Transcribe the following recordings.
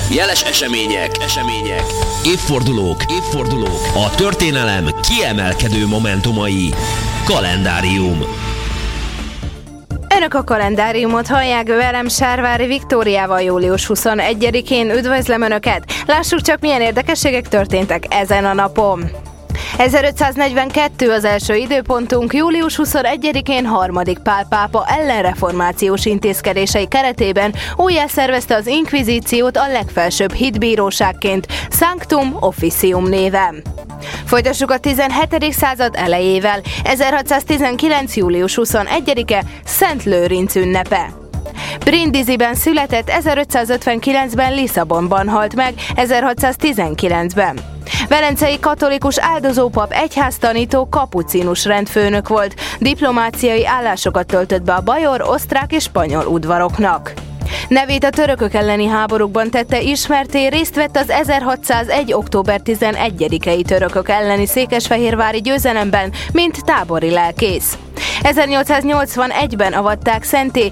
Jeles események. Évfordulók. A történelem kiemelkedő momentumai. Kalendárium. Önök a kalendáriumot hallják, velem Sárvári Viktóriával július 21-én. Üdvözlöm Önöket! Lássuk csak, milyen érdekességek történtek ezen a napon. 1542 az első időpontunk, július 21-én harmadik Pál pápa ellenreformációs intézkedései keretében újjászervezte az inkvizíciót a legfelsőbb hitbíróságként, Sanctum Officium néven. Folytassuk a 17. század elejével, 1619. július 21-e Szent Lőrinc ünnepe. Brindisiben született, 1559-ben Lisszabonban halt meg, 1619-ben. Velencei katolikus áldozópap, egyháztanító, kapucinus rendfőnök volt, diplomáciai állásokat töltött be a bajor, osztrák és spanyol udvaroknak. Nevét a törökök elleni háborúkban tette ismertté, részt vett az 1601. október 11-i törökök elleni székesfehérvári győzelemben, mint tábori lelkész. 1881-ben avatták szentté,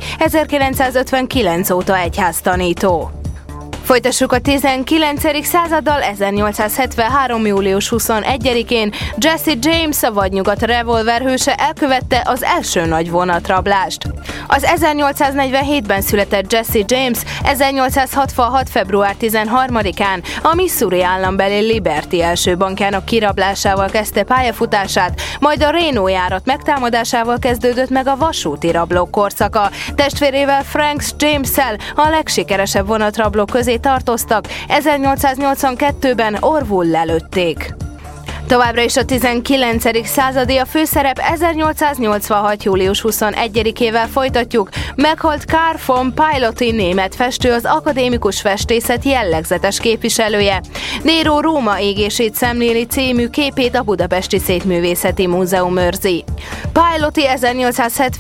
1959 óta egyháztanító. Folytassuk a 19. századdal, 1873. július 21-én Jesse James, a vadnyugat revolverhőse elkövette az első nagy vonatrablást. Az 1847-ben született Jesse James 1866. február 13-án a Missouri állambeli Liberty első bankjának kirablásával kezdte pályafutását, majd a Reno járat megtámadásával kezdődött meg a vasúti rablók korszaka. Testvérével Frank James-szel a legsikeresebb vonatrablók közé tartoztak, 1882-ben Orvul lelőtték. Továbbra is a 19. századi, a főszerep 1886. július 21-ével folytatjuk. Meghalt Carl von Piloty, német festő, az akadémikus festészet jellegzetes képviselője. Nero Róma égését szemléli című képét a Budapesti Szépművészeti Múzeum őrzi. Piloty 1870